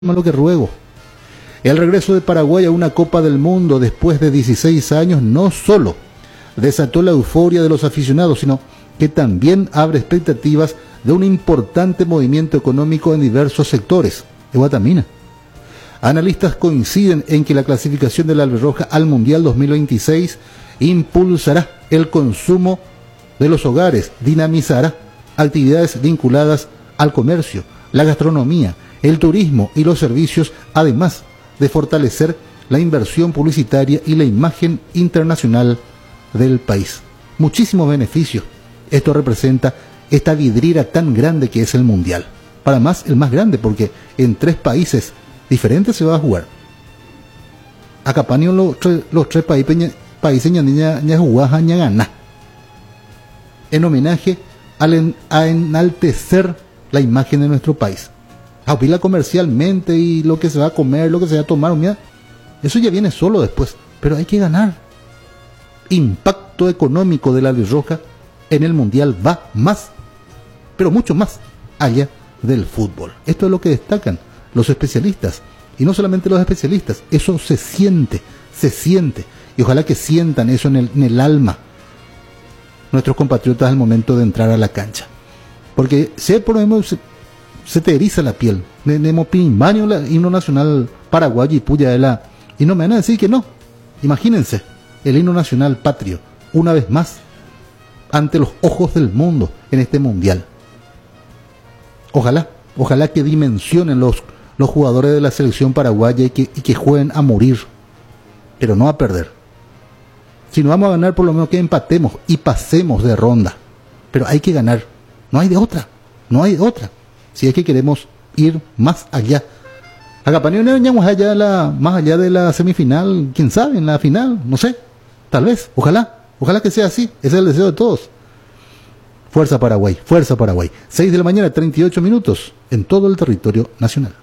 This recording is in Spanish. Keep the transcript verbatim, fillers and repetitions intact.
lo que ruego. El regreso de Paraguay a una Copa del Mundo después de dieciséis años no solo desató la euforia de los aficionados, sino que también abre expectativas de un importante movimiento económico en diversos sectores de Guatamina. Analistas coinciden en que la clasificación de la Albirroja al Mundial dos mil veintiséis impulsará el consumo de los hogares, dinamizará actividades vinculadas al comercio, la gastronomía, el turismo y los servicios, además de fortalecer la inversión publicitaria y la imagen internacional del país. Muchísimos beneficios. Esto representa esta vidriera tan grande que es el Mundial. Para más, el más grande, porque en tres países diferentes se va a jugar. Acapanio los, tre, los tres países países ña jugaja ña gana. En homenaje al en, a enaltecer la imagen de nuestro país. Aupila comercialmente y lo que se va a comer, lo que se va a tomar, mira, eso ya viene solo después, pero hay que ganar. Impacto económico de la Albirroja en el Mundial va más, pero mucho más allá del fútbol. Esto es lo que destacan los especialistas, y no solamente los especialistas, eso se siente, se siente, y ojalá que sientan eso en el, en el alma nuestros compatriotas al momento de entrar a la cancha, porque sé por ejemplo se, se te eriza la piel, tenemos primario el himno nacional paraguayo y puya de la, y no me van a decir que no. Imagínense el himno nacional patrio una vez más ante los ojos del mundo en este mundial. Ojalá, ojalá que dimensionen los, los jugadores de la selección paraguaya y que, y que jueguen a morir, pero no a perder. Si no vamos a ganar, por lo menos que empatemos y pasemos de ronda, pero hay que ganar, no hay de otra, no hay de otra, si es que queremos ir más allá. Agapanio no allá la, más allá de la semifinal, quién sabe, en la final, no sé, tal vez, ojalá, ojalá que sea así, ese es el deseo de todos. Fuerza Paraguay, fuerza Paraguay. seis de la mañana, treinta y ocho minutos, en todo el territorio nacional.